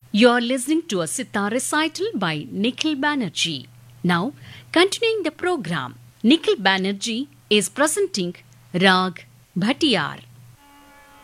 You are listening to a sitar recital by Nikhil Banerjee. Now, continuing the program, Nikhil Banerjee is presenting Rag Bhatiyar.